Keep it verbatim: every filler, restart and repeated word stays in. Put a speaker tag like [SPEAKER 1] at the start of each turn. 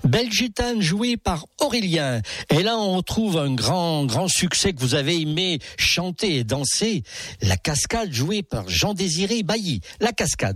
[SPEAKER 1] Belle Gitane jouée par Aurélien. Et là, on retrouve un grand, grand succès que vous avez aimé chanter et danser. La Cascade jouée par Jean-Désiré Bailly. La Cascade.